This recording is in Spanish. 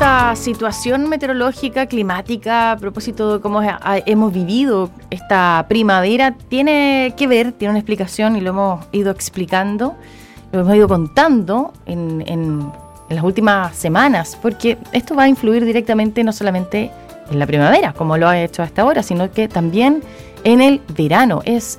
esta situación meteorológica, climática, a propósito de cómo hemos vivido esta primavera, tiene que ver, tiene una explicación y lo hemos ido explicando, lo hemos ido contando en las últimas semanas, porque esto va a influir directamente no solamente en la primavera, como lo ha hecho hasta ahora, sino que también en el verano. Es